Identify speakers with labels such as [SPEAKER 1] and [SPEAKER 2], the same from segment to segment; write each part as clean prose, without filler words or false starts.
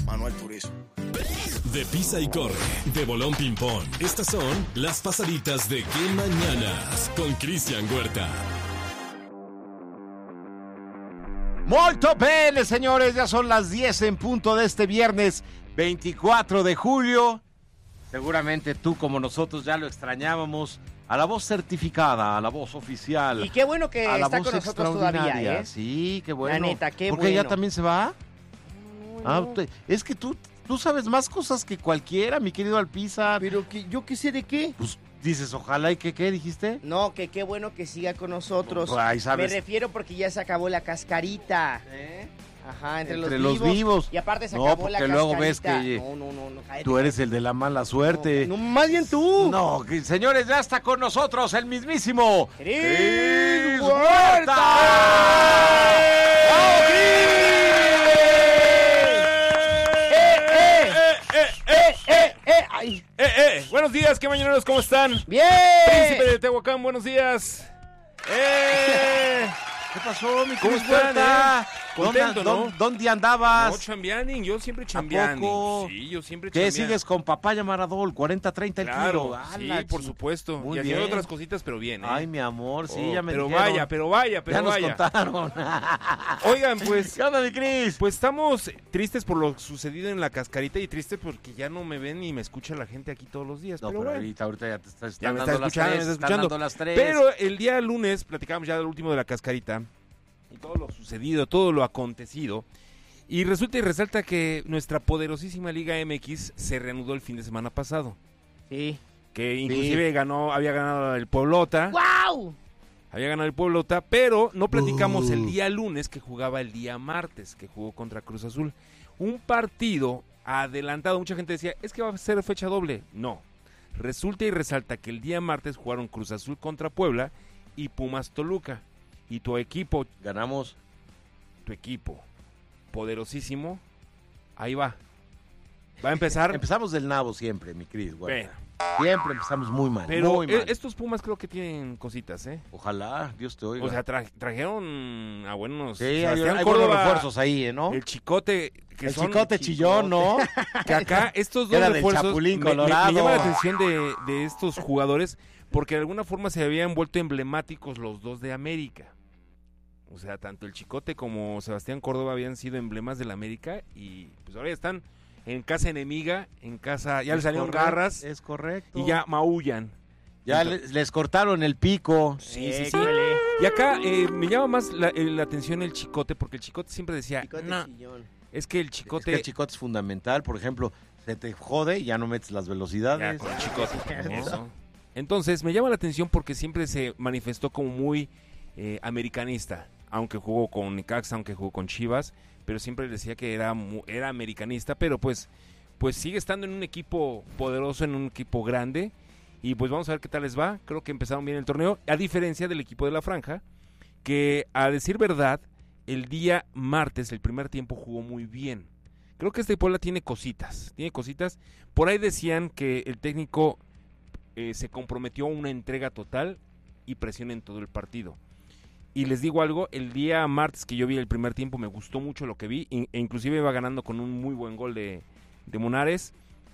[SPEAKER 1] Manuel Turizo.
[SPEAKER 2] De Pisa y Corre, de Bolón Ping Pong. Estas son las pasaditas de Qué Mañanas con Cristian Huerta.
[SPEAKER 3] Molto bene, señores, ya son las 10 en punto de este viernes 24 de julio. Seguramente tú, como nosotros, ya lo extrañábamos. A la voz certificada, a la voz oficial.
[SPEAKER 4] Y qué bueno que está con nosotros todavía, ¿eh?
[SPEAKER 3] Sí, qué bueno.
[SPEAKER 4] La neta, qué
[SPEAKER 3] ¿Porque
[SPEAKER 4] bueno.
[SPEAKER 3] ella también se va? Es que tú sabes más cosas que cualquiera, mi querido Alpiza.
[SPEAKER 4] Pero que yo qué sé de qué.
[SPEAKER 3] Pues dices, ojalá y que, ¿qué dijiste?
[SPEAKER 4] No, que qué bueno que siga con nosotros.
[SPEAKER 3] Pues ahí sabes.
[SPEAKER 4] Me refiero porque ya se acabó la cascarita. Ajá, entre los
[SPEAKER 3] vivos.
[SPEAKER 4] Y aparte se
[SPEAKER 3] No,
[SPEAKER 4] acabó la
[SPEAKER 3] porque
[SPEAKER 4] cascarita.
[SPEAKER 3] luego ves que
[SPEAKER 4] No, cállate.
[SPEAKER 3] tú eres el de la mala suerte.
[SPEAKER 4] No, más bien tú.
[SPEAKER 3] No, señores, ya está con nosotros el mismísimo
[SPEAKER 4] Cris
[SPEAKER 3] Huerta.
[SPEAKER 4] ¡Bravo, Cris! ¡Ay!
[SPEAKER 5] Buenos días, qué mañaneros, ¿cómo están?
[SPEAKER 4] ¡Bien!
[SPEAKER 5] Príncipe de Tehuacán, buenos días.
[SPEAKER 3] ¿Qué pasó, mi
[SPEAKER 5] ¿Cómo
[SPEAKER 3] Cris
[SPEAKER 5] están,
[SPEAKER 3] Huerta?
[SPEAKER 5] Contento, ¿no?
[SPEAKER 3] ¿Dónde andabas?
[SPEAKER 5] No, chambeaning, yo siempre
[SPEAKER 3] ¿A
[SPEAKER 5] chambeando.
[SPEAKER 3] poco?
[SPEAKER 5] Sí, yo siempre
[SPEAKER 3] ¿Qué
[SPEAKER 5] chambeando.
[SPEAKER 3] sigues con papaya Maradol? 40-30 el
[SPEAKER 5] Claro,
[SPEAKER 3] kilo.
[SPEAKER 5] sí,
[SPEAKER 3] ¡Hala,
[SPEAKER 5] por
[SPEAKER 3] ching!
[SPEAKER 5] supuesto.
[SPEAKER 3] Muy
[SPEAKER 5] y haciendo
[SPEAKER 3] bien.
[SPEAKER 5] otras cositas, pero bien, ¿eh?
[SPEAKER 3] Ay, mi amor, sí, ya me
[SPEAKER 5] pero
[SPEAKER 3] dijeron.
[SPEAKER 5] vaya,
[SPEAKER 3] Ya nos
[SPEAKER 5] vaya.
[SPEAKER 3] contaron.
[SPEAKER 5] Oigan, pues,
[SPEAKER 3] ¿Qué onda, mi Cris?
[SPEAKER 5] pues estamos tristes por lo sucedido en la cascarita y tristes porque ya no me ven ni me escucha la gente aquí todos los días.
[SPEAKER 3] No,
[SPEAKER 5] pero
[SPEAKER 3] pero
[SPEAKER 5] bueno.
[SPEAKER 3] ahorita ya te estás
[SPEAKER 5] Ya me
[SPEAKER 3] dando
[SPEAKER 5] está escuchando,
[SPEAKER 3] las tres,
[SPEAKER 5] me está
[SPEAKER 3] están
[SPEAKER 5] escuchando.
[SPEAKER 3] dando las tres.
[SPEAKER 5] Pero el día lunes platicábamos ya del último de la cascarita y todo lo sucedido, todo lo acontecido. Y resulta y resalta que nuestra poderosísima Liga MX se reanudó el fin de semana pasado.
[SPEAKER 4] Sí.
[SPEAKER 5] Que inclusive había ganado el Pueblota.
[SPEAKER 4] ¡Wow!
[SPEAKER 5] Había ganado el Pueblota, pero no platicamos el día lunes que jugaba el día martes, que jugó contra Cruz Azul. Un partido adelantado, mucha gente decía, es que va a ser fecha doble. No, resulta y resalta que el día martes jugaron Cruz Azul contra Puebla y Pumas Toluca. Y tu equipo,
[SPEAKER 3] Ganamos.
[SPEAKER 5] tu equipo, poderosísimo, ahí va. Va a empezar.
[SPEAKER 3] Empezamos del nabo siempre, mi Cris.
[SPEAKER 5] Bueno,
[SPEAKER 3] Siempre empezamos muy mal.
[SPEAKER 5] pero
[SPEAKER 3] muy mal.
[SPEAKER 5] estos Pumas creo que tienen cositas, ¿eh?
[SPEAKER 3] Ojalá, Dios te oiga.
[SPEAKER 5] O sea, trajeron a buenos.
[SPEAKER 3] sí, hay
[SPEAKER 5] Sebastián
[SPEAKER 3] buenos
[SPEAKER 5] Córdoba,
[SPEAKER 3] refuerzos ahí, ¿no?
[SPEAKER 5] el Chicote. Que
[SPEAKER 3] El
[SPEAKER 5] son
[SPEAKER 3] chicote chillón, ¿no?
[SPEAKER 5] Que acá estos dos
[SPEAKER 3] Era del
[SPEAKER 5] refuerzos
[SPEAKER 3] Chapulín
[SPEAKER 5] me
[SPEAKER 3] Colorado.
[SPEAKER 5] llama la atención de estos jugadores porque de alguna forma se habían vuelto emblemáticos los dos de América. O sea, tanto el Chicote como Sebastián Córdoba habían sido emblemas del América y pues ahora ya están en casa enemiga, en casa, ya les salieron garras
[SPEAKER 3] Es correcto.
[SPEAKER 5] y ya maullan.
[SPEAKER 3] Ya les cortaron el pico.
[SPEAKER 5] Sí. Y acá me llama más la atención el Chicote porque el Chicote siempre decía,
[SPEAKER 4] Chicote
[SPEAKER 5] "No,
[SPEAKER 4] chillón.
[SPEAKER 5] es que el
[SPEAKER 3] Es
[SPEAKER 5] Chicote...
[SPEAKER 3] que el chicote es fundamental. Por ejemplo, se te jode y ya no metes las
[SPEAKER 5] Ya,
[SPEAKER 3] velocidades.
[SPEAKER 5] con el Chicote. Eso. Entonces, me llama la atención porque siempre se manifestó como muy americanista, aunque jugó con Necaxa, aunque jugó con Chivas, pero siempre decía que era americanista, pero pues sigue estando en un equipo poderoso, en un equipo grande, y pues vamos a ver qué tal les va. Creo que empezaron bien el torneo, a diferencia del equipo de la Franja, que a decir verdad, el día martes, el primer tiempo jugó muy bien. Creo que este Puebla tiene cositas. Por ahí decían que el técnico se comprometió a una entrega total y presión en todo el partido. Y les digo algo, el día martes que yo vi el primer tiempo me gustó mucho lo que vi, e inclusive iba ganando con un muy buen gol de Munares.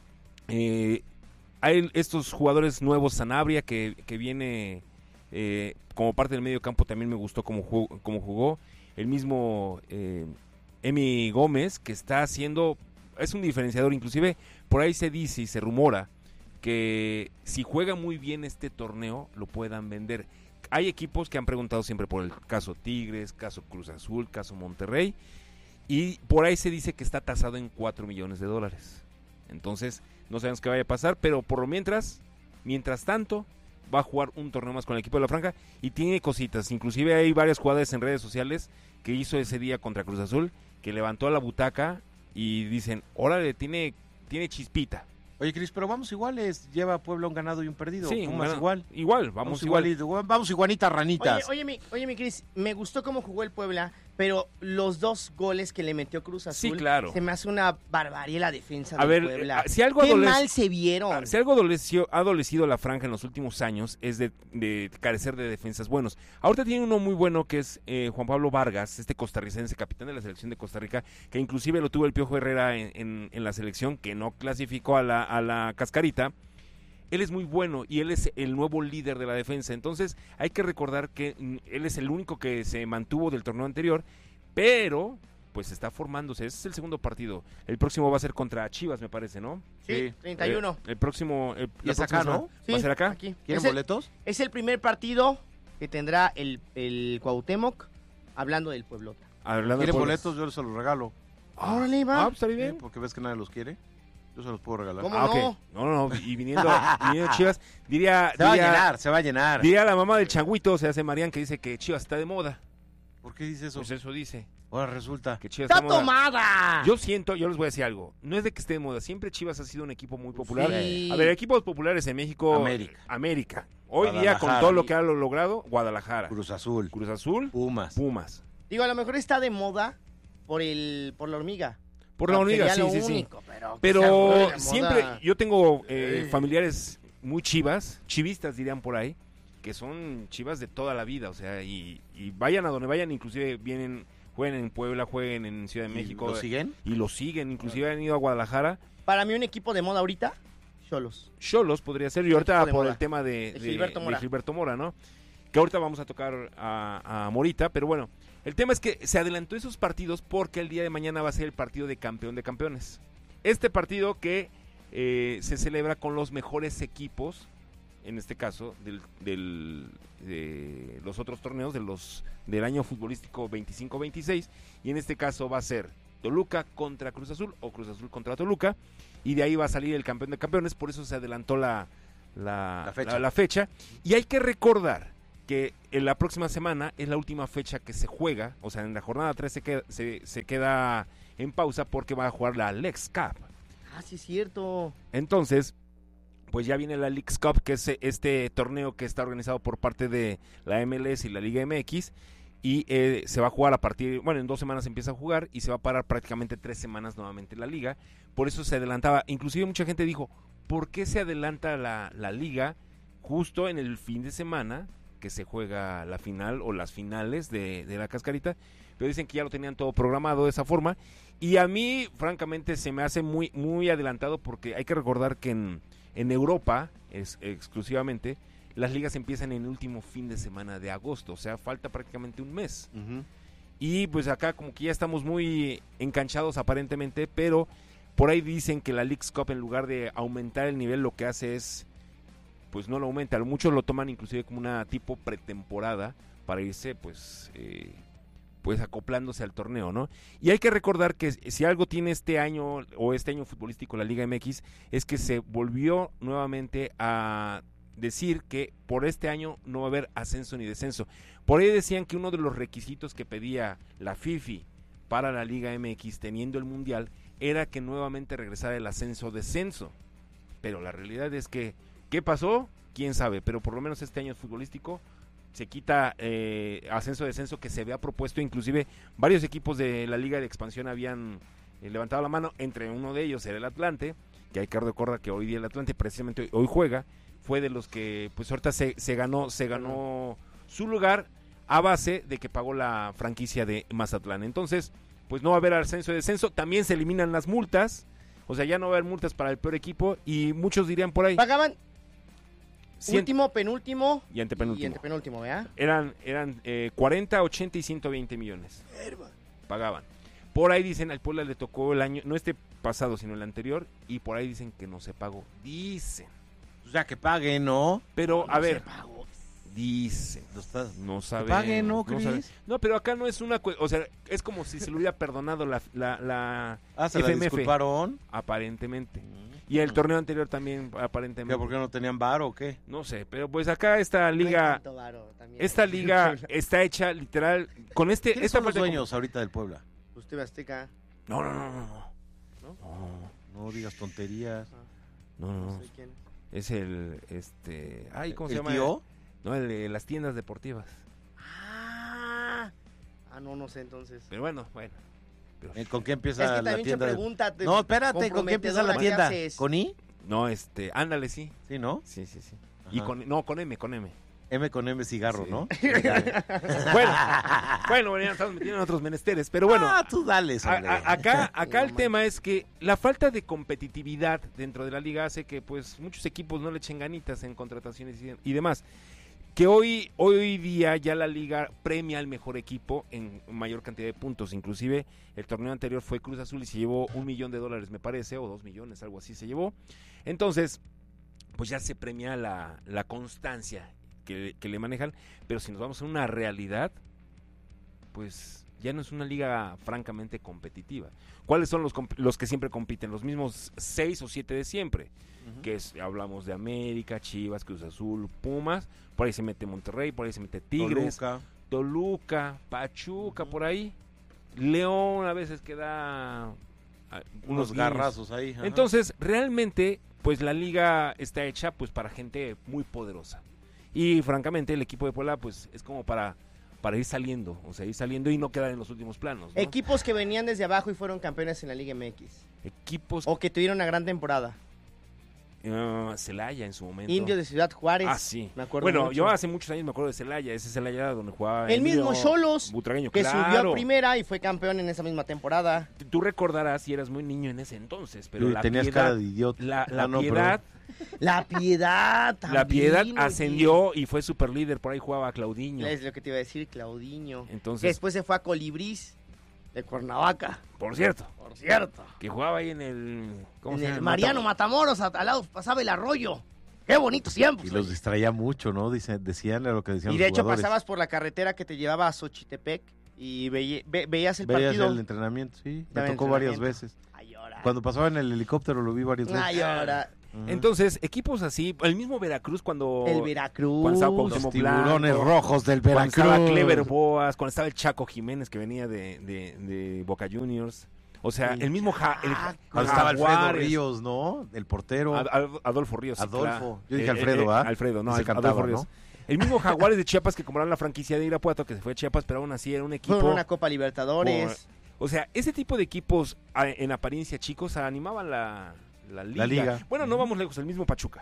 [SPEAKER 5] Hay estos jugadores nuevos, Sanabria, que viene como parte del medio campo, también me gustó cómo jugó. El mismo Emi Gómez, que está haciendo, es un diferenciador, inclusive por ahí se dice y se rumora que si juega muy bien este torneo, lo puedan vender. Hay equipos que han preguntado siempre por el caso Tigres, caso Cruz Azul, caso Monterrey, y por ahí se dice que está tasado en $4 millones. Entonces, no sabemos qué vaya a pasar, pero por lo mientras tanto, va a jugar un torneo más con el equipo de la Franja y tiene cositas. Inclusive hay varias jugadas en redes sociales que hizo ese día contra Cruz Azul, que levantó a la butaca y dicen, órale, tiene chispita.
[SPEAKER 3] Oye, Cris, pero vamos iguales. Lleva Puebla un ganado y un perdido.
[SPEAKER 5] Sí,
[SPEAKER 3] Pumas igual.
[SPEAKER 5] Igual, vamos igual.
[SPEAKER 3] Vamos iguanitas, ranitas.
[SPEAKER 4] Oye, mi Cris, me gustó cómo jugó el Puebla, pero los 2 goles que le metió Cruz Azul,
[SPEAKER 5] Sí, claro.
[SPEAKER 4] se me hace una barbarie la defensa
[SPEAKER 5] A
[SPEAKER 4] de
[SPEAKER 5] ver,
[SPEAKER 4] Puebla.
[SPEAKER 5] si algo
[SPEAKER 4] Qué mal se vieron.
[SPEAKER 5] Si algo ha adolecido la franja en los últimos años es de carecer de defensas buenos. Ahorita tiene uno muy bueno que es Juan Pablo Vargas, este costarricense, capitán de la selección de Costa Rica, que inclusive lo tuvo el Piojo Herrera en la selección, que no clasificó a la Cascarita. Él es muy bueno y él es el nuevo líder de la defensa. Entonces hay que recordar que él es el único que se mantuvo del torneo anterior, pero pues está formándose. Ese es el segundo partido. El próximo va a ser contra Chivas, me parece, ¿no?
[SPEAKER 4] Sí, 31.
[SPEAKER 5] El próximo...
[SPEAKER 3] ¿Y es acá, no?
[SPEAKER 4] Sí,
[SPEAKER 5] ¿Va a ser acá?
[SPEAKER 4] aquí.
[SPEAKER 3] ¿Quieren boletos?
[SPEAKER 4] Es el primer partido que tendrá el Cuauhtémoc hablando del Pueblota.
[SPEAKER 5] Hablando de
[SPEAKER 3] ¿Quieren
[SPEAKER 5] Puebla.
[SPEAKER 3] boletos? Yo se los regalo.
[SPEAKER 4] Órale, va.
[SPEAKER 5] Pues está bien.
[SPEAKER 3] Porque ves que nadie los quiere. Yo se los puedo regalar.
[SPEAKER 4] ¿Cómo?
[SPEAKER 5] Ok.
[SPEAKER 4] no?
[SPEAKER 5] No, y viniendo Chivas, diría
[SPEAKER 3] Se va a llenar.
[SPEAKER 5] diría la mamá del changuito, o sea, hace Marián, que dice que Chivas está de moda.
[SPEAKER 3] ¿Por qué dice eso?
[SPEAKER 5] Pues eso dice,
[SPEAKER 3] Ahora resulta.
[SPEAKER 5] que Chivas
[SPEAKER 4] ¡Está
[SPEAKER 5] está de moda.
[SPEAKER 4] tomada!
[SPEAKER 5] Yo les voy a decir algo, no es de que esté de moda, siempre Chivas ha sido un equipo muy popular.
[SPEAKER 4] Sí.
[SPEAKER 5] A ver, equipos populares en México,
[SPEAKER 3] América.
[SPEAKER 5] Hoy día con
[SPEAKER 3] Guadalajara.
[SPEAKER 5] todo lo que ha logrado, Guadalajara,
[SPEAKER 3] Cruz Azul.
[SPEAKER 5] Cruz Azul,
[SPEAKER 3] Pumas.
[SPEAKER 4] Digo, a lo mejor está de moda por la hormiga.
[SPEAKER 5] por la hormiga, sí,
[SPEAKER 4] Sería lo
[SPEAKER 5] sí.
[SPEAKER 4] único, pero
[SPEAKER 5] Pero
[SPEAKER 4] de
[SPEAKER 5] siempre,
[SPEAKER 4] moda.
[SPEAKER 5] yo tengo familiares muy chivistas dirían por ahí, que son chivas de toda la vida, o sea, y vayan a donde vayan, inclusive jueguen en Puebla, jueguen en Ciudad de México.
[SPEAKER 3] ¿Lo siguen?
[SPEAKER 5] Y lo siguen, inclusive han ido a Guadalajara.
[SPEAKER 4] Para mí un equipo de moda ahorita, Xolos.
[SPEAKER 5] Xolos podría ser, y ahorita
[SPEAKER 4] Equipo de
[SPEAKER 5] por
[SPEAKER 4] moda.
[SPEAKER 5] el tema de
[SPEAKER 4] Gilberto Mora.
[SPEAKER 5] ¿no? Que ahorita vamos a tocar a Morita, pero bueno, el tema es que se adelantó esos partidos porque el día de mañana va a ser el partido de campeón de campeones. Este partido que se celebra con los mejores equipos, en este caso, de los otros torneos del año futbolístico 25-26, y en este caso va a ser Toluca contra Cruz Azul o Cruz Azul contra Toluca, y de ahí va a salir el campeón de campeones, por eso se adelantó la fecha. Y hay que recordar que en la próxima semana es la última fecha que se juega, o sea, en la jornada 3 se queda en pausa porque va a jugar la Leagues Cup.
[SPEAKER 4] Ah, sí, es cierto.
[SPEAKER 5] Entonces, pues ya viene la Leagues Cup, que es este torneo que está organizado por parte de la MLS y la Liga MX, y se va a jugar en 2 semanas empieza a jugar y se va a parar prácticamente 3 semanas nuevamente la liga. Por eso se adelantaba, inclusive mucha gente dijo, ¿por qué se adelanta la liga justo en el fin de semana que se juega la final o las finales de la Cascarita? Pero dicen que ya lo tenían todo programado de esa forma, y a mí francamente se me hace muy, muy adelantado, porque hay que recordar que en Europa exclusivamente las ligas empiezan en el último fin de semana de agosto, o sea, falta prácticamente un mes.
[SPEAKER 3] Uh-huh.
[SPEAKER 5] Y pues acá como que ya estamos muy enganchados aparentemente, pero por ahí dicen que la Leagues Cup, en lugar de aumentar el nivel, lo que hace es, pues no lo aumenta, muchos lo toman inclusive como una tipo pretemporada para irse pues acoplándose al torneo, ¿no? Y hay que recordar que si algo tiene este año futbolístico la Liga MX, es que se volvió nuevamente a decir que por este año no va a haber ascenso ni descenso. Por ahí decían que uno de los requisitos que pedía la FIFI para la Liga MX teniendo el Mundial era que nuevamente regresara el ascenso-descenso. Pero la realidad es que, ¿qué pasó? Quién sabe, pero por lo menos este año futbolístico se quita ascenso-descenso que se había propuesto. Inclusive varios equipos de la Liga de Expansión habían levantado la mano, entre uno de ellos era el Atlante, que hay que recordar que hoy día el Atlante precisamente hoy juega, fue de los que pues ahorita se ganó su lugar a base de que pagó la franquicia de Mazatlán. Entonces, pues no va a haber ascenso y descenso, también se eliminan las multas, o sea, ya no va a haber multas para el peor equipo, y muchos dirían por ahí
[SPEAKER 4] Pagaban último, penúltimo
[SPEAKER 5] y antepenúltimo.
[SPEAKER 4] ¿verdad?
[SPEAKER 5] Eran 40, 80 y 120 millones. Pagaban. Por ahí dicen, al Puebla le tocó el año, no este pasado, sino el anterior, y por ahí dicen que no se pagó. Dicen.
[SPEAKER 3] Pues ya que paguen, ¿no?
[SPEAKER 5] Pero,
[SPEAKER 4] No
[SPEAKER 5] a ver,
[SPEAKER 4] se pagó.
[SPEAKER 5] dicen. No sabemos.
[SPEAKER 3] paguen, ¿no,
[SPEAKER 5] sabe-
[SPEAKER 3] Cris?
[SPEAKER 5] No, pero acá no es una... O sea, es como si se le hubiera perdonado la
[SPEAKER 3] ¿Se la
[SPEAKER 5] FMF.
[SPEAKER 3] disculparon?
[SPEAKER 5] Aparentemente. Y el torneo anterior también, aparentemente.
[SPEAKER 3] ¿Ya por qué no tenían varo o qué?
[SPEAKER 5] No sé, pero pues acá esta liga...
[SPEAKER 4] Tanto varo también.
[SPEAKER 5] Esta liga está hecha literal con
[SPEAKER 3] ¿Quiénes
[SPEAKER 5] esta
[SPEAKER 3] son los
[SPEAKER 5] parte como-
[SPEAKER 3] dueños ahorita del Puebla?
[SPEAKER 4] Pues TV Azteca.
[SPEAKER 5] No.
[SPEAKER 3] No digas tonterías.
[SPEAKER 4] No sé quién.
[SPEAKER 5] Es el ¿cómo se
[SPEAKER 3] ¿El
[SPEAKER 5] llama?
[SPEAKER 3] tío?
[SPEAKER 5] No, el de las tiendas deportivas.
[SPEAKER 4] Ah, no sé entonces.
[SPEAKER 5] Pero bueno. Pero-
[SPEAKER 3] ¿Con qué empieza
[SPEAKER 4] Es que
[SPEAKER 3] la
[SPEAKER 4] también se
[SPEAKER 3] tienda?
[SPEAKER 4] pregunta.
[SPEAKER 3] No, espérate, ¿con qué empieza la
[SPEAKER 4] comprometedora,
[SPEAKER 3] tienda?
[SPEAKER 4] ¿qué haces?
[SPEAKER 3] ¿Con I?
[SPEAKER 5] No, ándale, sí.
[SPEAKER 3] Sí, ¿no?
[SPEAKER 5] Sí.
[SPEAKER 3] Ajá.
[SPEAKER 5] Y con M.
[SPEAKER 3] M con M cigarro,
[SPEAKER 5] Sí.
[SPEAKER 3] ¿no?
[SPEAKER 5] Bueno, ya estamos metiendo en otros menesteres, pero bueno.
[SPEAKER 3] Tú dale, hombre.
[SPEAKER 5] Acá el tema es que la falta de competitividad dentro de la liga hace que pues muchos equipos no le echen ganitas en contrataciones y demás. Que hoy día ya la liga premia al mejor equipo en mayor cantidad de puntos. Inclusive el torneo anterior fue Cruz Azul y se llevó $1 millón, me parece, o 2 millones, algo así se llevó. Entonces, pues ya se premia la constancia que le manejan. Pero si nos vamos a una realidad, pues ya no es una liga francamente competitiva. ¿Cuáles son los que siempre compiten? Los mismos 6 o 7 de siempre. Que hablamos de América, Chivas, Cruz Azul, Pumas, por ahí se mete Monterrey, por ahí se mete Tigres, Toluca, Pachuca, por ahí, León a veces queda
[SPEAKER 3] unos garrazos ahí. Ajá.
[SPEAKER 5] Entonces, realmente, pues la liga está hecha pues para gente muy poderosa. Y francamente, el equipo de Puebla pues es como para ir saliendo, y no quedar en los últimos planos, ¿no?
[SPEAKER 4] Equipos que venían desde abajo y fueron campeones en la Liga MX.
[SPEAKER 5] Equipos
[SPEAKER 4] O que tuvieron una gran temporada.
[SPEAKER 5] Celaya en su momento.
[SPEAKER 4] Indios de Ciudad Juárez.
[SPEAKER 5] Sí.
[SPEAKER 4] Me acuerdo
[SPEAKER 5] bueno,
[SPEAKER 4] mucho.
[SPEAKER 5] yo hace muchos años me acuerdo de Celaya. Ese Celaya donde jugaba
[SPEAKER 4] El mismo
[SPEAKER 5] Emilio
[SPEAKER 4] Xolos,
[SPEAKER 5] Butragueño,
[SPEAKER 4] que
[SPEAKER 5] claro.
[SPEAKER 4] subió a primera y fue campeón en esa misma temporada.
[SPEAKER 5] Tú recordarás si eras muy niño en ese entonces, pero la
[SPEAKER 3] tenías
[SPEAKER 5] Piedad,
[SPEAKER 3] cara de idiota.
[SPEAKER 5] la
[SPEAKER 3] no,
[SPEAKER 5] Piedad,
[SPEAKER 4] La Piedad también.
[SPEAKER 5] la Piedad
[SPEAKER 4] oye.
[SPEAKER 5] ascendió y fue super líder. Por ahí jugaba Claudinho.
[SPEAKER 4] Es lo que te iba a decir, Claudinho.
[SPEAKER 5] Entonces,
[SPEAKER 4] Que después se fue a Colibrís de Cuernavaca.
[SPEAKER 5] por cierto, que jugaba ahí en el
[SPEAKER 4] En el Mariano Matamoros, al lado pasaba el arroyo. Qué bonito siempre.
[SPEAKER 3] Y los distraía mucho, ¿no? Decían lo que decían
[SPEAKER 4] Y
[SPEAKER 3] los
[SPEAKER 4] de hecho
[SPEAKER 3] jugadores.
[SPEAKER 4] pasabas por la carretera que te llevaba a Xochitepec y veías el
[SPEAKER 3] Veías
[SPEAKER 4] partido.
[SPEAKER 3] el entrenamiento, sí. Me
[SPEAKER 4] También
[SPEAKER 3] tocó varias
[SPEAKER 4] entrenamiento.
[SPEAKER 3] veces.
[SPEAKER 4] Ay, ahora.
[SPEAKER 3] Cuando pasaba en el helicóptero lo vi varias veces.
[SPEAKER 4] Ay, ahora.
[SPEAKER 3] Ajá.
[SPEAKER 5] Entonces, equipos así, el mismo Veracruz cuando...
[SPEAKER 4] El Veracruz.
[SPEAKER 5] Cuando estaba
[SPEAKER 3] los
[SPEAKER 5] Cuauhtémoc
[SPEAKER 3] tiburones
[SPEAKER 5] Blanco,
[SPEAKER 3] rojos del
[SPEAKER 5] cuando
[SPEAKER 3] Veracruz.
[SPEAKER 5] estaba Clever Boas, cuando estaba el Chaco Jiménez que venía de Boca Juniors. O sea,
[SPEAKER 4] El
[SPEAKER 5] el mismo
[SPEAKER 3] Cuando estaba Alfredo
[SPEAKER 5] Jaguares.
[SPEAKER 3] Ríos, ¿no? El portero.
[SPEAKER 5] Adolfo Ríos. sí,
[SPEAKER 3] Adolfo.
[SPEAKER 5] claro.
[SPEAKER 3] Yo dije Alfredo, ¿ah?
[SPEAKER 5] Alfredo, no,
[SPEAKER 3] Se
[SPEAKER 5] Adolfo
[SPEAKER 3] cantaba,
[SPEAKER 5] Ríos.
[SPEAKER 3] ¿no?
[SPEAKER 5] El mismo Jaguares de Chiapas que compraron la franquicia de Irapuato, que se fue a Chiapas, pero aún así era un equipo...
[SPEAKER 4] Fueron a una Copa Libertadores.
[SPEAKER 5] O sea, ese tipo de equipos en apariencia chicos animaban la liga.
[SPEAKER 3] La liga.
[SPEAKER 5] Bueno, no vamos lejos, el mismo Pachuca.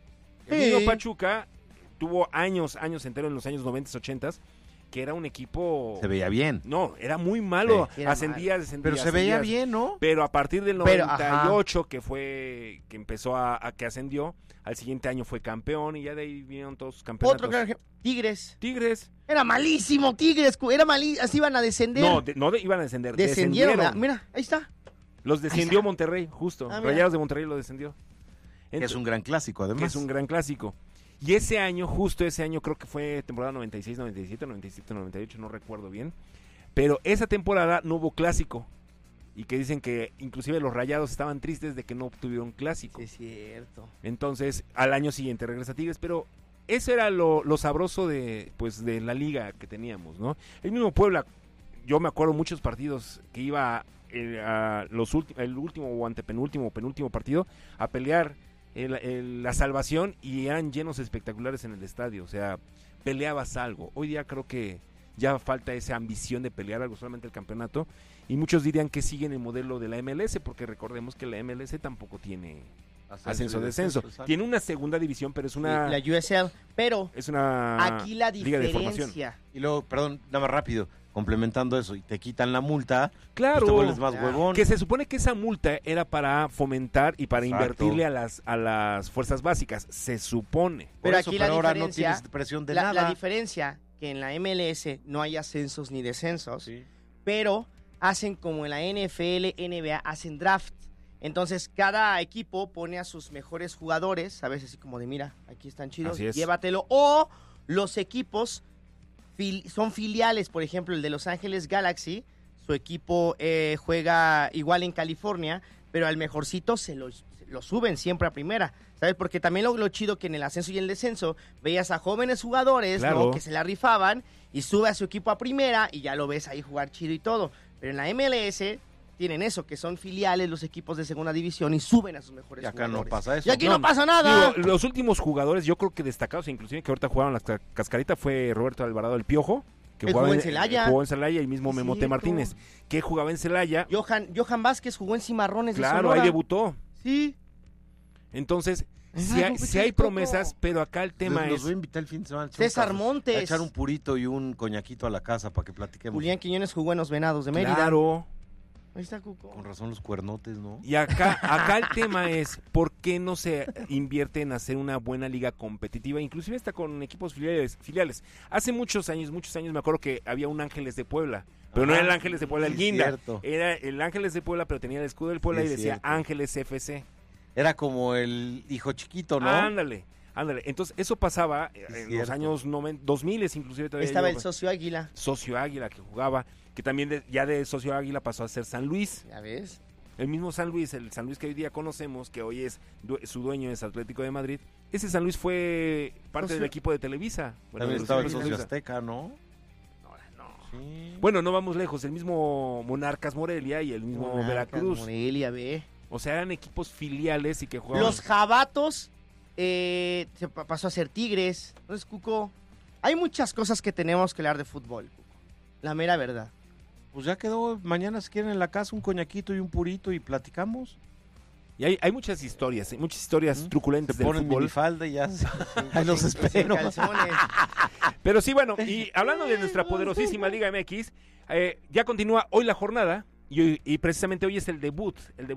[SPEAKER 5] El
[SPEAKER 4] Sí.
[SPEAKER 5] mismo Pachuca tuvo años enteros en los años 90, 80, que era un equipo...
[SPEAKER 3] Se veía bien.
[SPEAKER 5] No, era muy malo.
[SPEAKER 4] Sí, era
[SPEAKER 5] ascendía, descendía.
[SPEAKER 3] Pero se veía
[SPEAKER 5] ascendía.
[SPEAKER 3] bien, ¿no?
[SPEAKER 5] Pero a partir del
[SPEAKER 4] Pero,
[SPEAKER 5] 98, que empezó que ascendió, al siguiente año fue campeón y ya de ahí vinieron todos sus campeonatos.
[SPEAKER 4] Otro claro ejemplo, Tigres.
[SPEAKER 5] Tigres.
[SPEAKER 4] Era malísimo Tigres, era malísimo, así iban a descender.
[SPEAKER 5] No, iban a descender.
[SPEAKER 4] Descendieron. Mira, ahí está.
[SPEAKER 5] Los descendió Monterrey, justo.
[SPEAKER 4] Ah, mira.
[SPEAKER 5] Rayados de Monterrey lo descendió.
[SPEAKER 3] Que es un gran clásico, además.
[SPEAKER 5] Que es un gran clásico. Y ese año, justo ese año, creo que fue temporada 96, 97, 97, 98, no recuerdo bien. Pero esa temporada no hubo clásico. Y que dicen que inclusive los Rayados estaban tristes de que no obtuvieron clásico.
[SPEAKER 4] Sí, es cierto.
[SPEAKER 5] Entonces, al año siguiente regresa Tigres, pero eso era lo sabroso de la liga que teníamos, ¿no? El mismo Puebla, yo me acuerdo muchos partidos que iba el último o antepenúltimo o penúltimo partido a pelear la salvación y eran llenos espectaculares en el estadio, o sea, peleabas algo. Hoy día creo que ya falta esa ambición de pelear algo, solamente el campeonato, y muchos dirían que siguen el modelo de la MLS, porque recordemos que la MLS tampoco tiene ascenso-descenso, tiene una segunda división, pero es una
[SPEAKER 4] La USL, pero
[SPEAKER 5] es una
[SPEAKER 4] aquí la
[SPEAKER 5] liga de formación.
[SPEAKER 4] diferencia.
[SPEAKER 3] Y luego, perdón, nada más rápido, complementando eso, y te quitan la multa,
[SPEAKER 5] Claro,
[SPEAKER 3] pues te vuelves más
[SPEAKER 4] Claro.
[SPEAKER 3] huevón.
[SPEAKER 5] que se supone que esa multa era para fomentar y para
[SPEAKER 3] Exacto.
[SPEAKER 5] invertirle a las fuerzas básicas, se supone.
[SPEAKER 3] Por
[SPEAKER 4] Pero
[SPEAKER 3] eso,
[SPEAKER 4] aquí la
[SPEAKER 3] ahora no
[SPEAKER 4] diferencia-
[SPEAKER 3] tienes presión de
[SPEAKER 4] La
[SPEAKER 3] nada.
[SPEAKER 4] diferencia que en la MLS no hay ascensos ni descensos,
[SPEAKER 3] Sí.
[SPEAKER 4] pero hacen como en la NFL, NBA, hacen draft. Entonces, cada equipo pone a sus mejores jugadores, a veces así como de, mira, aquí están chidos,
[SPEAKER 5] Así es.
[SPEAKER 4] llévatelo. O los equipos son filiales, por ejemplo, el de Los Ángeles Galaxy, su equipo juega igual en California, pero al mejorcito se lo suben siempre a primera, ¿sabes? Porque también lo chido que en el ascenso y el descenso veías a jóvenes jugadores,
[SPEAKER 5] Claro.
[SPEAKER 4] ¿no? Que se la rifaban y sube a su equipo a primera y ya lo ves ahí jugar chido y todo. Pero en la MLS tienen eso, que son filiales los equipos de segunda división y suben a sus mejores
[SPEAKER 3] Y acá no
[SPEAKER 4] jugadores.
[SPEAKER 3] pasa eso.
[SPEAKER 4] Y aquí no pasa nada.
[SPEAKER 5] Digo, los últimos jugadores, yo creo que destacados, inclusive que ahorita jugaron la cascarita, fue Roberto Alvarado el Piojo, que
[SPEAKER 4] Él jugó en Celaya.
[SPEAKER 5] Jugó en Celaya, el mismo
[SPEAKER 4] Es
[SPEAKER 5] Memote
[SPEAKER 4] cierto.
[SPEAKER 5] Martínez, que jugaba en Celaya.
[SPEAKER 4] Johan Vázquez jugó en Cimarrones de
[SPEAKER 5] Claro,
[SPEAKER 4] Sonora.
[SPEAKER 5] ahí debutó.
[SPEAKER 4] Sí.
[SPEAKER 5] Entonces,
[SPEAKER 4] Ajá,
[SPEAKER 5] sí hay,
[SPEAKER 4] no, pues,
[SPEAKER 5] sí hay
[SPEAKER 4] es poco.
[SPEAKER 5] promesas, pero acá el tema
[SPEAKER 3] Los
[SPEAKER 5] es...
[SPEAKER 3] voy a invitar el fin de semana.
[SPEAKER 4] César
[SPEAKER 3] A
[SPEAKER 4] Montes.
[SPEAKER 3] echar un purito y un coñaquito a la casa para que platiquemos.
[SPEAKER 4] Julián Quiñones jugó en los Venados de Mérida.
[SPEAKER 5] Claro.
[SPEAKER 4] Ahí está Cuco.
[SPEAKER 3] Con razón los cuernotes, ¿no?
[SPEAKER 5] Y acá el tema es por qué no se invierte en hacer una buena liga competitiva, inclusive hasta con equipos filiales. Hace muchos años me acuerdo que había un Ángeles de Puebla, pero no era el Ángeles de Puebla el
[SPEAKER 3] sí,
[SPEAKER 5] Guinda,
[SPEAKER 3] cierto.
[SPEAKER 5] era el Ángeles de Puebla, pero tenía el escudo del Puebla
[SPEAKER 3] Sí,
[SPEAKER 5] y decía
[SPEAKER 3] cierto.
[SPEAKER 5] Ángeles FC.
[SPEAKER 3] Era como el hijo chiquito, ¿no?
[SPEAKER 5] Ándale. Entonces eso pasaba en los
[SPEAKER 3] cierto.
[SPEAKER 5] años 2000 inclusive todavía.
[SPEAKER 4] Estaba
[SPEAKER 5] yo-
[SPEAKER 4] el socio Águila.
[SPEAKER 5] Socio Águila que jugaba, que también ya de Socio Águila pasó a ser San Luis.
[SPEAKER 4] Ya ves.
[SPEAKER 5] El mismo San Luis, el San Luis que hoy día conocemos, que hoy es su dueño es Atlético de Madrid, ese San Luis fue parte
[SPEAKER 4] Socio-
[SPEAKER 5] del equipo de Televisa. Bueno,
[SPEAKER 3] También
[SPEAKER 5] de los
[SPEAKER 3] estaba el
[SPEAKER 5] equipos de
[SPEAKER 3] socio
[SPEAKER 5] Televisa.
[SPEAKER 3] Azteca, ¿no?
[SPEAKER 5] No.
[SPEAKER 3] Sí.
[SPEAKER 5] Bueno, no vamos lejos, el mismo Monarcas Morelia y el mismo
[SPEAKER 4] Monarcas,
[SPEAKER 5] Veracruz.
[SPEAKER 4] Morelia, ve.
[SPEAKER 5] O sea, eran equipos filiales y que jugaban.
[SPEAKER 4] Los Jabatos pasó a ser Tigres. Entonces, Cuco, hay muchas cosas que tenemos que hablar de fútbol, Cuco. La mera verdad.
[SPEAKER 3] Pues ya quedó. Mañana si quieren en la casa un coñaquito y un purito y platicamos.
[SPEAKER 5] Y hay muchas historias truculentas
[SPEAKER 3] Te
[SPEAKER 5] del
[SPEAKER 3] ponen
[SPEAKER 5] fútbol.
[SPEAKER 3] minifalda y ya. Ahí los
[SPEAKER 4] Sin
[SPEAKER 3] espero.
[SPEAKER 4] calzones.
[SPEAKER 5] Pero sí, bueno, y hablando de nuestra poderosísima Liga MX, ya continúa hoy la jornada y precisamente hoy es el debut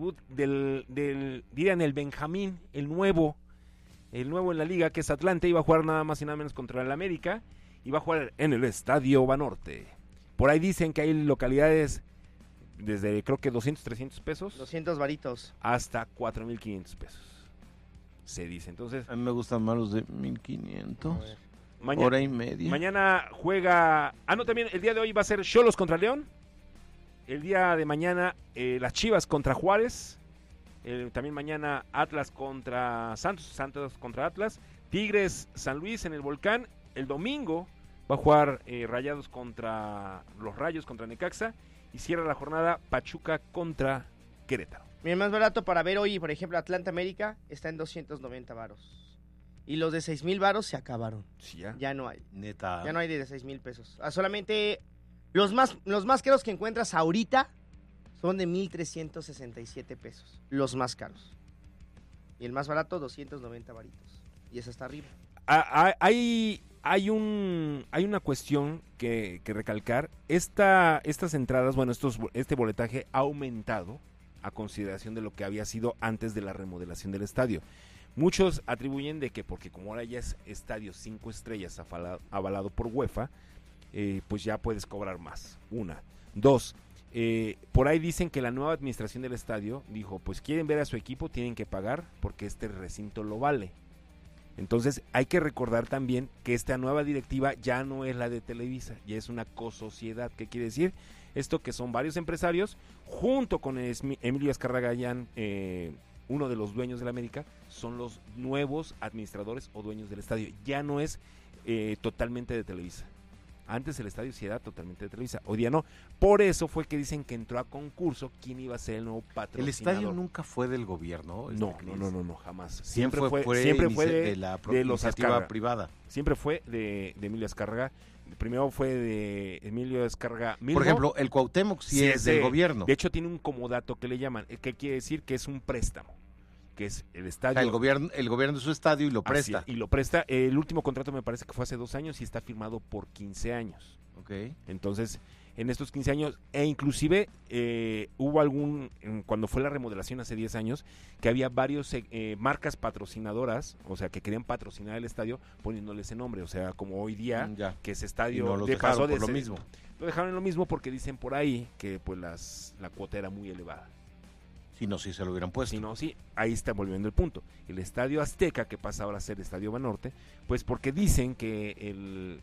[SPEAKER 5] dirían el Benjamín, el nuevo en la liga, que es Atlante, iba a jugar nada más y nada menos contra el América, y va a jugar en el Estadio Banorte. Por ahí dicen que hay localidades desde creo que 200, 300 pesos
[SPEAKER 4] 200 varitos.
[SPEAKER 5] hasta 4,500 pesos. Se dice, entonces,
[SPEAKER 3] A mí me gustan más los de 1500.
[SPEAKER 5] mañana...
[SPEAKER 3] Hora y media.
[SPEAKER 5] Mañana juega... también el día de hoy va a ser Xolos contra León. El día de mañana las Chivas contra Juárez. También mañana Atlas contra Santos contra Atlas. Tigres San Luis en el Volcán. El domingo va a jugar Rayados contra los Rayos contra Necaxa. Y cierra la jornada Pachuca contra Querétaro.
[SPEAKER 4] Mi más barato para ver hoy, por ejemplo, Atlanta América está en 290 varos. Y los de 6,000 varos se acabaron.
[SPEAKER 5] Sí, ya.
[SPEAKER 4] Ya no hay.
[SPEAKER 3] Neta.
[SPEAKER 4] Ya no hay de 6,000 pesos. Solamente los más caros que encuentras ahorita son de 1,367 pesos. Los más caros. Y el más barato, 290 varitos. Y eso está arriba.
[SPEAKER 5] Hay una cuestión que recalcar. Estas entradas, bueno, este boletaje ha aumentado a consideración de lo que había sido antes de la remodelación del estadio. Muchos atribuyen de que porque como ahora ya es estadio 5 estrellas avalado por UEFA, pues ya puedes cobrar más. Una. Dos, por ahí dicen que la nueva administración del estadio dijo, pues quieren ver a su equipo, tienen que pagar porque este recinto lo vale. Entonces hay que recordar también que esta nueva directiva ya no es la de Televisa, ya es una cosociedad. ¿Qué quiere decir? Esto que son varios empresarios, junto con Emilio Azcárraga Gallán, uno de los dueños de la América, son los nuevos administradores o dueños del estadio. Ya no es totalmente de Televisa. Antes el estadio sí era totalmente de Televisa, hoy día no. Por eso fue que dicen que entró a concurso quién iba a ser el nuevo patrocinador.
[SPEAKER 3] El estadio nunca fue del gobierno.
[SPEAKER 5] No, jamás.
[SPEAKER 3] Siempre fue
[SPEAKER 5] de
[SPEAKER 3] la
[SPEAKER 5] de los
[SPEAKER 3] iniciativa
[SPEAKER 5] Azcárraga.
[SPEAKER 3] privada.
[SPEAKER 5] Siempre fue de Emilio Azcárraga. Primero fue de Emilio Azcárraga Milmo.
[SPEAKER 3] Por ejemplo, el Cuauhtémoc sí es del gobierno.
[SPEAKER 5] De hecho, tiene un comodato que le llaman, que quiere decir que es un préstamo, que es el
[SPEAKER 3] O
[SPEAKER 5] estadio.
[SPEAKER 3] sea, el gobierno de su estadio y lo presta.
[SPEAKER 5] Así, y lo presta. El último contrato me parece que fue hace 2 años y está firmado por 15 años.
[SPEAKER 3] Ok.
[SPEAKER 5] Entonces, en estos 15 años, inclusive hubo cuando fue la remodelación hace 10 años, que había varios marcas patrocinadoras, o sea, que querían patrocinar el estadio poniéndole ese nombre, o sea, como hoy día,
[SPEAKER 3] Ya.
[SPEAKER 5] que ese
[SPEAKER 3] Y
[SPEAKER 5] estadio
[SPEAKER 3] no los
[SPEAKER 5] pasó
[SPEAKER 3] dejaron
[SPEAKER 5] de
[SPEAKER 3] por lo
[SPEAKER 5] ser-
[SPEAKER 3] mismo.
[SPEAKER 5] Lo dejaron en lo mismo porque dicen por ahí que pues la cuota era muy elevada.
[SPEAKER 3] Si no, sí se lo hubieran puesto.
[SPEAKER 5] Si no, sí, ahí está volviendo el punto. El Estadio Azteca, que pasa ahora a ser Estadio Banorte, pues porque dicen que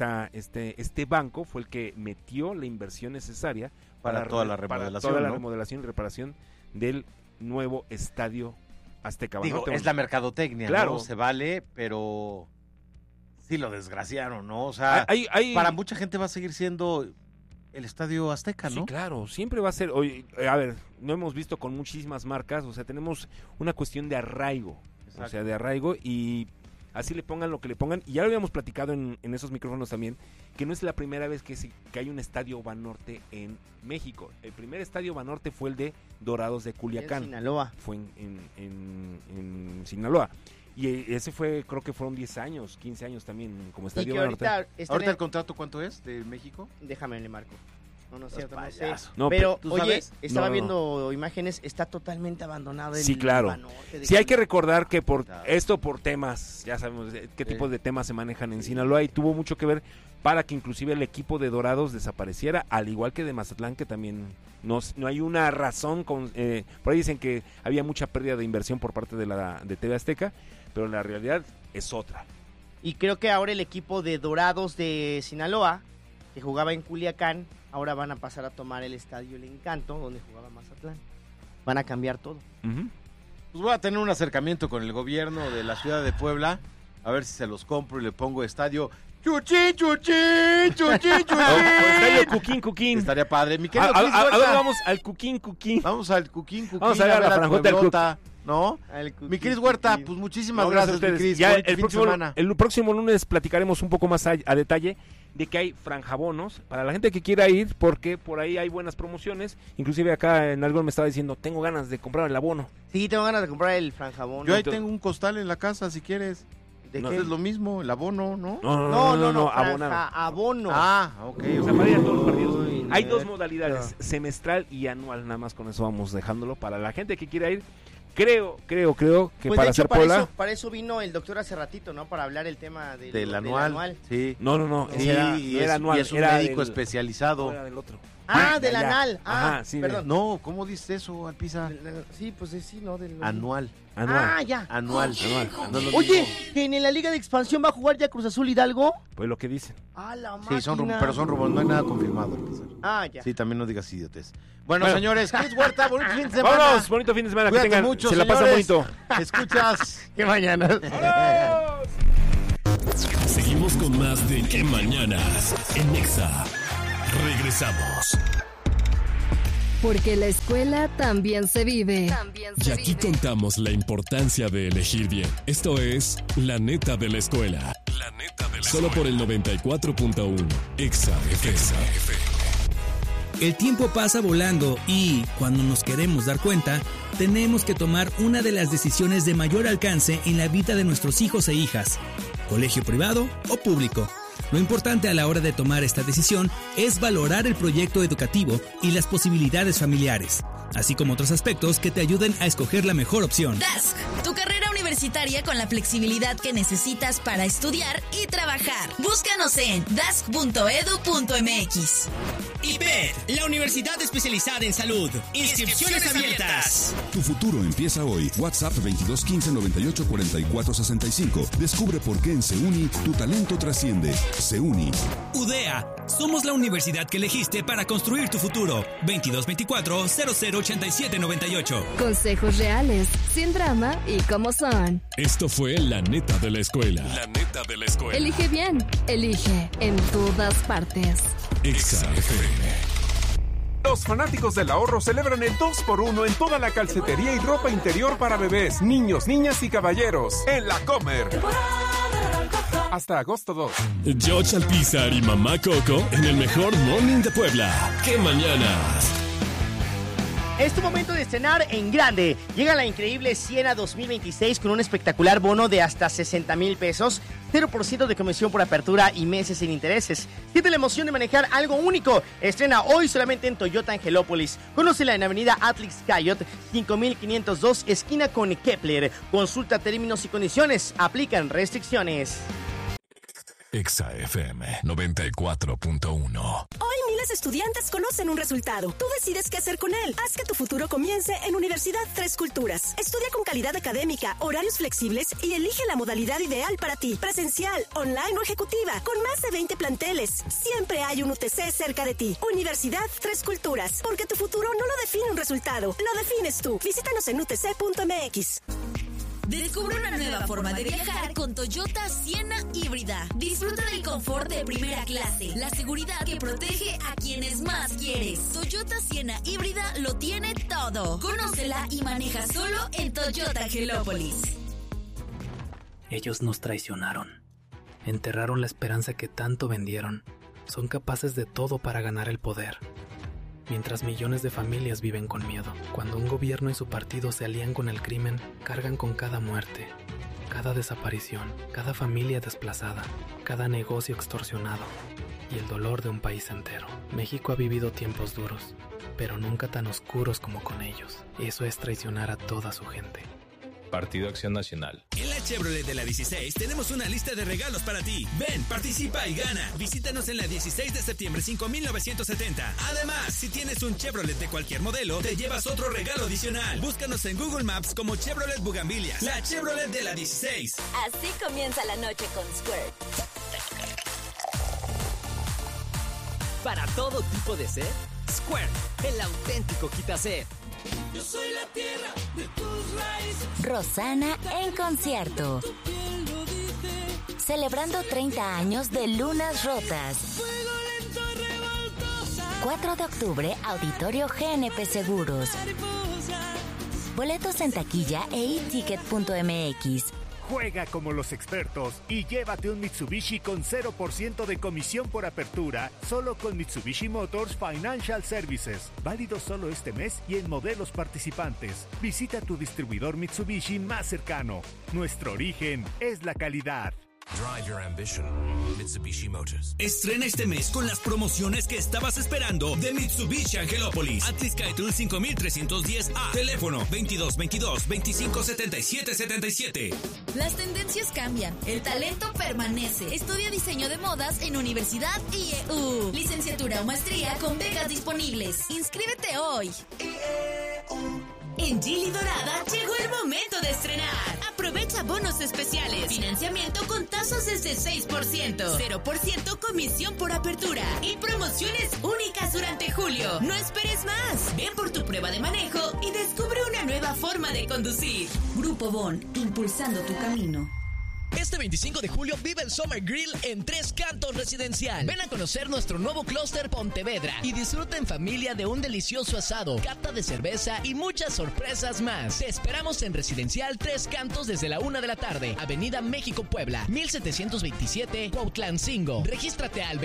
[SPEAKER 5] este banco fue el que metió la inversión necesaria
[SPEAKER 3] Para toda la
[SPEAKER 5] para
[SPEAKER 3] remodelación,
[SPEAKER 5] toda la
[SPEAKER 3] ¿no?
[SPEAKER 5] remodelación y reparación del nuevo Estadio Azteca
[SPEAKER 3] Digo,
[SPEAKER 5] Banorte.
[SPEAKER 3] es la mercadotecnia,
[SPEAKER 5] Claro.
[SPEAKER 3] ¿no? Se vale, pero sí lo desgraciaron, ¿no? O sea,
[SPEAKER 5] Hay-
[SPEAKER 3] para mucha gente va a seguir siendo el Estadio Azteca, ¿no?
[SPEAKER 5] Sí, claro, siempre va a ser. Oye, a ver, no hemos visto con muchísimas marcas, o sea, tenemos una cuestión de arraigo.
[SPEAKER 3] Exacto.
[SPEAKER 5] O sea, de arraigo y así le pongan lo que le pongan. Y ya lo habíamos platicado en esos micrófonos también, que no es la primera vez que hay un estadio Banorte en México. El primer estadio Banorte fue el de Dorados de Culiacán.
[SPEAKER 4] En Sinaloa.
[SPEAKER 5] Fue en Sinaloa. Y ese fue, creo que fueron 10 años, 15 años también como estadio Banorte.
[SPEAKER 3] ¿Ahorita el contrato cuánto es de México?
[SPEAKER 4] Déjame le marco. No es cierto, no sé.
[SPEAKER 3] Payaso.
[SPEAKER 5] No,
[SPEAKER 4] pero,
[SPEAKER 3] ¿tú
[SPEAKER 4] oye,
[SPEAKER 3] sabes?
[SPEAKER 4] estaba
[SPEAKER 5] No.
[SPEAKER 4] viendo imágenes, está totalmente abandonado el
[SPEAKER 5] Sí, claro.
[SPEAKER 4] Banorte de
[SPEAKER 5] Sí, hay que recordar que por
[SPEAKER 3] Claro.
[SPEAKER 5] esto, por temas, ya sabemos qué tipo de temas se manejan en Sinaloa, y tuvo mucho que ver para que inclusive el equipo de Dorados desapareciera, al igual que de Mazatlán, que también no hay una razón. Por ahí dicen que había mucha pérdida de inversión por parte de TV Azteca, pero la realidad es otra.
[SPEAKER 4] Y creo que ahora el equipo de Dorados de Sinaloa, que jugaba en Culiacán, ahora van a pasar a tomar el estadio El Encanto, donde jugaba Mazatlán. Van a cambiar todo.
[SPEAKER 5] Ujú.
[SPEAKER 3] Pues voy a tener un acercamiento con el gobierno de la ciudad de Puebla, a ver si se los compro y le pongo estadio Chuchín, Chuchín, Chuchín,
[SPEAKER 5] Estadio
[SPEAKER 3] Chuchín.
[SPEAKER 5] Cuquín.
[SPEAKER 3] Estaría padre. Mi querido
[SPEAKER 5] ¿A
[SPEAKER 3] Cris
[SPEAKER 5] dónde
[SPEAKER 3] Huerta.
[SPEAKER 5] vamos? Al Cuquín.
[SPEAKER 3] Vamos al Cuquín,
[SPEAKER 5] Vamos a ver a la
[SPEAKER 3] al
[SPEAKER 5] franjota del
[SPEAKER 3] Pueblota, ¿no? Mi Cris Huerta, pues
[SPEAKER 5] No,
[SPEAKER 3] muchísimas
[SPEAKER 5] gracias a
[SPEAKER 3] gracias, mi
[SPEAKER 5] ustedes.
[SPEAKER 3] Cris.
[SPEAKER 5] Ya
[SPEAKER 3] Bonito
[SPEAKER 5] el
[SPEAKER 3] fin de semana.
[SPEAKER 5] próximo lunes platicaremos un poco más a detalle de que hay franjabonos para la gente que quiera ir, porque por ahí hay buenas promociones. Inclusive acá en algo me estaba diciendo, tengo ganas de comprar el abono.
[SPEAKER 4] Sí, tengo ganas de comprar el franjabón.
[SPEAKER 3] Yo ahí tengo un costal en la casa, si quieres.
[SPEAKER 4] ¿De
[SPEAKER 5] No,
[SPEAKER 4] qué?
[SPEAKER 3] Es lo mismo, el abono, ¿no?
[SPEAKER 4] No,
[SPEAKER 5] abonado.
[SPEAKER 4] franja, abono.
[SPEAKER 3] Ah, ok.
[SPEAKER 5] O sea, para ir a todos los partidos.
[SPEAKER 4] Uy,
[SPEAKER 5] Hay
[SPEAKER 4] neta.
[SPEAKER 5] dos modalidades, semestral y anual, nada más con eso vamos dejándolo. Para la gente que quiera ir, creo que
[SPEAKER 4] Pues
[SPEAKER 5] para
[SPEAKER 4] de hecho,
[SPEAKER 5] hacer Puebla...
[SPEAKER 4] para eso vino el doctor hace ratito, ¿no? Para hablar el tema
[SPEAKER 3] Del anual. Sí.
[SPEAKER 5] No,
[SPEAKER 3] Sí,
[SPEAKER 5] ese era anual.
[SPEAKER 3] y es un
[SPEAKER 5] era
[SPEAKER 3] médico
[SPEAKER 5] del-
[SPEAKER 3] especializado.
[SPEAKER 5] era del otro.
[SPEAKER 4] Ah, del
[SPEAKER 5] ya.
[SPEAKER 4] anal. Ah,
[SPEAKER 5] Ajá, sí,
[SPEAKER 4] perdón.
[SPEAKER 3] No, ¿cómo dices eso, Alpiza?
[SPEAKER 4] Sí, pues sí, ¿no?
[SPEAKER 3] Anual.
[SPEAKER 5] Anual.
[SPEAKER 4] Ah, ya.
[SPEAKER 3] Anual. No es lo
[SPEAKER 4] Oye,
[SPEAKER 3] mismo.
[SPEAKER 4] que en la Liga de Expansión va a jugar ya Cruz Azul Hidalgo.
[SPEAKER 5] Pues lo que dicen.
[SPEAKER 4] Ah, la
[SPEAKER 3] Sí,
[SPEAKER 4] máquina.
[SPEAKER 3] pero son rumores, no hay nada confirmado, Alpiza.
[SPEAKER 4] Ah, ya.
[SPEAKER 3] Sí, también no digas idiotes. Bueno,
[SPEAKER 5] Bueno.
[SPEAKER 3] señores, Cris Huerta, bonito fin de semana.
[SPEAKER 5] Vámonos, bonito fin de semana,
[SPEAKER 3] Cuídate
[SPEAKER 5] que tengan,
[SPEAKER 3] mucho,
[SPEAKER 5] se la pasan
[SPEAKER 3] señores.
[SPEAKER 5] bonito.
[SPEAKER 3] Escuchas.
[SPEAKER 4] Que mañana.
[SPEAKER 2] Seguimos con más de ¿Qué Mañanas? En Nexa. Regresamos.
[SPEAKER 1] Porque la escuela también se vive.
[SPEAKER 2] Y aquí contamos la importancia de elegir bien. Esto es La Neta de la Escuela. La Neta de la Solo por el 94.1 Exa FM.
[SPEAKER 6] El tiempo pasa volando y, cuando nos queremos dar cuenta, tenemos que tomar una de las decisiones de mayor alcance en la vida de nuestros hijos e hijas. Colegio privado o público. Lo importante a la hora de tomar esta decisión es valorar el proyecto educativo y las posibilidades familiares, así como otros aspectos que te ayuden a escoger la mejor opción.
[SPEAKER 7] Dask, tu carrera universitaria con la flexibilidad que necesitas para estudiar y trabajar. Búscanos en dask.edu.mx.
[SPEAKER 8] IPED, la universidad especializada en salud. Inscripciones abiertas.
[SPEAKER 9] Tu futuro empieza hoy. WhatsApp 2215 98 44 65. Descubre por qué en Seuni tu talento trasciende. Seuni.
[SPEAKER 6] UDEA, somos la universidad que elegiste para construir tu futuro. 2224-008798.
[SPEAKER 1] Consejos reales, sin drama y como son.
[SPEAKER 2] Esto fue La Neta de la Escuela. La Neta de la Escuela.
[SPEAKER 1] Elige bien, elige en todas partes.
[SPEAKER 2] Exa FM.
[SPEAKER 10] Los fanáticos del ahorro celebran el 2x1 en toda la calcetería y ropa interior para bebés, niños, niñas y caballeros. En La Comer. Hasta agosto 2.
[SPEAKER 2] George Alpizar y Mamá Coco en el mejor morning de Puebla. ¡Qué mañanas!
[SPEAKER 4] Es tu momento de estrenar en grande. Llega la increíble Siena 2026 con un espectacular bono de hasta 60,000 pesos, 0% de comisión por apertura y meses sin intereses. Siente la emoción de manejar algo único. Estrena hoy solamente en Toyota Angelópolis. Conócela en Avenida Atlix Cayot, 5502, esquina con Kepler. Consulta términos y condiciones. Aplican restricciones.
[SPEAKER 2] Exa FM 94.1.
[SPEAKER 11] Hoy miles de estudiantes conocen un resultado. Tú decides qué hacer con él. Haz que tu futuro comience en Universidad Tres Culturas. Estudia con calidad académica, horarios flexibles y elige la modalidad ideal para ti. Presencial, online o ejecutiva, con más de 20 planteles. Siempre hay un UTC cerca de ti. Universidad Tres Culturas. Porque tu futuro no lo define un resultado, lo defines tú. Visítanos en utc.mx.
[SPEAKER 7] Descubre una nueva forma de viajar con Toyota Siena híbrida. Disfruta del confort de primera clase, la seguridad que protege a quienes más quieres. Toyota Siena híbrida lo tiene todo. Conócela y maneja solo en Toyota Angelópolis.
[SPEAKER 12] Ellos nos traicionaron. Enterraron la esperanza que tanto vendieron. Son capaces de todo para ganar el poder. Mientras millones de familias viven con miedo. Cuando un gobierno y su partido se alían con el crimen, cargan con cada muerte, cada desaparición, cada familia desplazada, cada negocio extorsionado y el dolor de un país entero. México ha vivido tiempos duros, pero nunca tan oscuros como con ellos. Eso es traicionar a toda su gente.
[SPEAKER 13] Partido Acción Nacional.
[SPEAKER 6] En la Chevrolet de la 16 tenemos una lista de regalos para ti. Ven, participa y gana. Visítanos en la 16 de septiembre 5970. Además, si tienes un Chevrolet de cualquier modelo, te llevas otro regalo adicional. Búscanos en Google Maps como Chevrolet Bugambilias. La Chevrolet de la 16.
[SPEAKER 14] Así comienza la noche con Squirt.
[SPEAKER 15] Para todo tipo de sed, Squirt, el auténtico quitased.
[SPEAKER 16] Yo soy la tierra de tus raíces.
[SPEAKER 14] Rosana en concierto. Celebrando 30 años de Lunas Rotas. 4 de octubre, Auditorio GNP Seguros. Boletos en taquilla e eticket.mx.
[SPEAKER 17] Juega como los expertos y llévate un Mitsubishi con 0% de comisión por apertura, solo con Mitsubishi Motors Financial Services. Válido solo este mes y en modelos participantes. Visita tu distribuidor Mitsubishi más cercano. Nuestro origen es la calidad.
[SPEAKER 18] Drive your ambition. Mitsubishi Motors.
[SPEAKER 6] Estrena este mes con las promociones que estabas esperando de Mitsubishi Angelópolis. Atlas Skytronic 5310A. Teléfono 2222-257777.
[SPEAKER 7] Las tendencias cambian, el talento permanece. Estudia diseño de modas en Universidad IEU. Licenciatura o maestría con becas disponibles. Inscríbete hoy. En Gili Dorada llegó el momento de estrenar. Aprovecha bonos especiales, financiamiento con tasas desde 6%, 0% comisión por apertura y promociones únicas durante julio. No esperes más. Ven por tu prueba de manejo y descubre una nueva forma de conducir. Grupo Bon, impulsando tu camino.
[SPEAKER 15] Este 25 de julio vive el Summer Grill en Tres Cantos Residencial. Ven a conocer nuestro nuevo clúster Pontevedra y disfruta en familia de un delicioso asado, cata de cerveza y muchas sorpresas más. Te esperamos en Residencial Tres Cantos desde la 1 de la tarde, Avenida México Puebla, 1727, Cuautlancingo. Regístrate al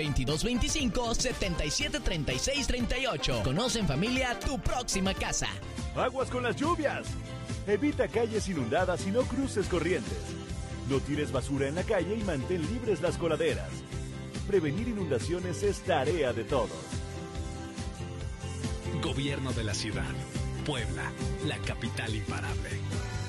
[SPEAKER 15] 2225-773638. Conoce en familia tu próxima casa.
[SPEAKER 17] Aguas con las lluvias. Evita calles inundadas y no cruces corrientes. No tires basura en la calle y mantén libres las coladeras. Prevenir inundaciones es tarea de todos.
[SPEAKER 19] Gobierno de la ciudad. Puebla, la capital imparable.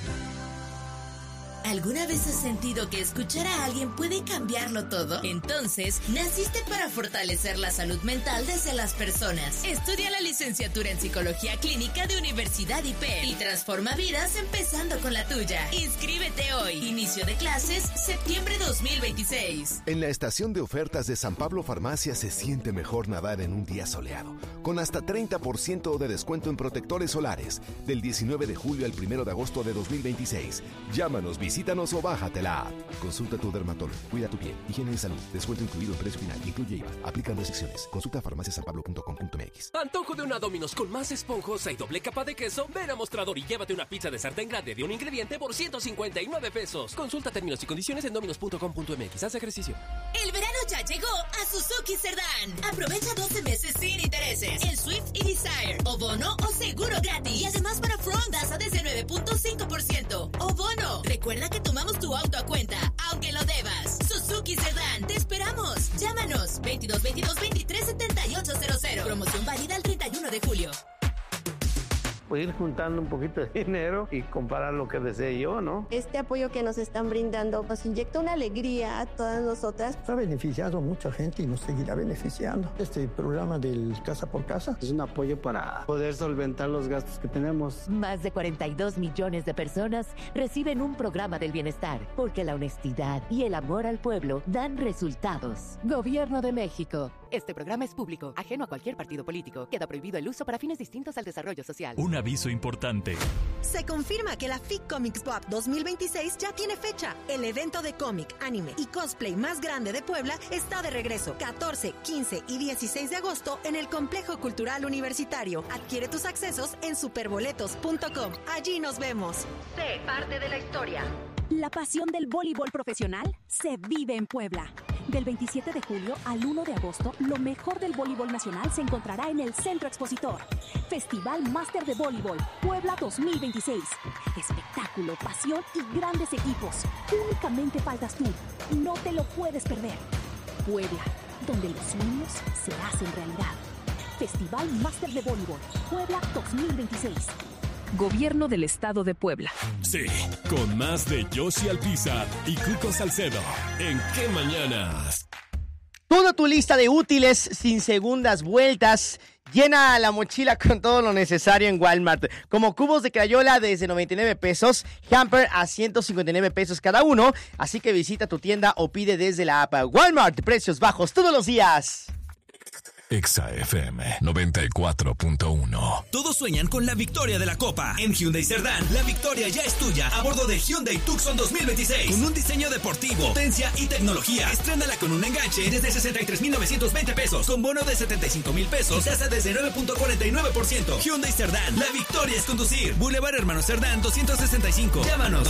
[SPEAKER 7] ¿Alguna vez has sentido que escuchar a alguien puede cambiarlo todo? Entonces, naciste para fortalecer la salud mental desde las personas. Estudia la licenciatura en Psicología Clínica de Universidad IPEL y transforma vidas empezando con la tuya. Inscríbete hoy. Inicio de clases, septiembre 2026.
[SPEAKER 20] En la estación de ofertas de San Pablo Farmacia se siente mejor nadar en un día soleado, con hasta 30% de descuento en protectores solares, del 19 de julio al 1 de agosto de 2026. Llámanos, visítanos o bájate la app. Consulta a tu dermatólogo. Cuida tu piel. Higiene y salud. Descuento incluido en precio final. Incluye IVA. Aplican restricciones. Consulta a farmaciasanpablo.com.mx.
[SPEAKER 21] ¿Antojo de una Domino's con más esponjosa y doble capa de queso? Ven a Mostrador y llévate una pizza de sartén grande de un ingrediente por 159 pesos. Consulta términos y condiciones en dominos.com.mx. Haz ejercicio.
[SPEAKER 7] El verano ya llegó a Suzuki Cerdán. Aprovecha 12 meses sin intereses. El Swift y Desire. O bono o seguro gratis. Y además para Front tasa desde 9.5%. O bono. Recuerda que tomamos tu auto a cuenta, aunque lo debas. Suzuki Cerdán, te esperamos. Llámanos 2222-237800. Promoción válida el 31 de julio.
[SPEAKER 22] Pues ir juntando un poquito de dinero y comprar lo que desee yo, ¿no?
[SPEAKER 23] Este apoyo que nos están brindando nos inyecta una alegría a todas nosotras.
[SPEAKER 24] Ha beneficiado a mucha gente y nos seguirá beneficiando. Este programa del Casa por Casa
[SPEAKER 22] es un apoyo para poder solventar los gastos que tenemos.
[SPEAKER 25] Más de 42 millones de personas reciben un programa del bienestar, porque la honestidad y el amor al pueblo dan resultados. Gobierno de México.
[SPEAKER 26] Este programa es público, ajeno a cualquier partido político. Queda prohibido el uso para fines distintos al desarrollo social.
[SPEAKER 27] Un aviso importante.
[SPEAKER 11] Se confirma que la FIC Comics Pop 2026 ya tiene fecha. El evento de cómic, anime y cosplay más grande de Puebla está de regreso 14, 15 y 16 de agosto en el Complejo Cultural Universitario. Adquiere tus accesos en superboletos.com. Allí nos vemos. Sé parte de la historia.
[SPEAKER 1] La pasión del voleibol profesional se vive en Puebla. Del 27 de julio al 1 de agosto, lo mejor del voleibol nacional se encontrará en el Centro Expositor. Festival Máster de Voleibol Puebla 2026. Espectáculo, pasión y grandes equipos. Únicamente faltas tú. No te lo puedes perder. Puebla, donde los sueños se hacen realidad. Festival Máster de Voleibol Puebla 2026. Gobierno del Estado de Puebla.
[SPEAKER 2] Sí, con más de Yoshi Alpizar y Cuco Salcedo. ¿En qué mañanas?
[SPEAKER 4] Toda tu lista de útiles sin segundas vueltas. Llena la mochila con todo lo necesario en Walmart. Como cubos de Crayola desde 99 pesos, hamper a 159 pesos cada uno. Así que visita tu tienda o pide desde la app. Walmart, precios bajos todos los días.
[SPEAKER 2] Exa FM 94.1.
[SPEAKER 6] Todos sueñan con la victoria de la Copa. En Hyundai Cerdán, la victoria ya es tuya a bordo de Hyundai Tucson 2026. Con un diseño deportivo, potencia y tecnología. Estrénala con un enganche desde 63,920 pesos. Con bono de 75,000 pesos. Tasa desde 9.49%. Hyundai Cerdán, la victoria es conducir. Boulevard Hermanos Cerdán 265. Llámanos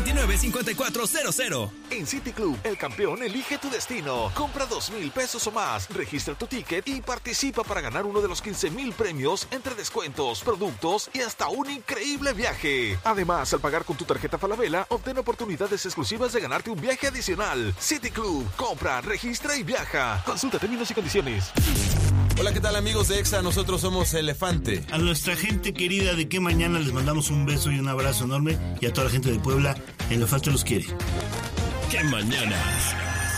[SPEAKER 6] 229-5400.
[SPEAKER 3] En City Club, el campeón elige tu destino. Compra 2,000 pesos o más. Registra tu ticket y participa para ganar uno de los 15,000 premios entre descuentos, productos y hasta un increíble viaje. Además, al pagar con tu tarjeta Falabella, obtén oportunidades exclusivas de ganarte un viaje adicional. City Club, compra, registra y viaja. Consulta términos y condiciones.
[SPEAKER 5] Hola, ¿qué tal amigos de Exa? Nosotros somos Elefante.
[SPEAKER 8] A nuestra gente querida de Qué Mañana les mandamos un beso y un abrazo enorme. Y a toda la gente de Puebla, Elefante los quiere.
[SPEAKER 2] ¡Qué mañanas!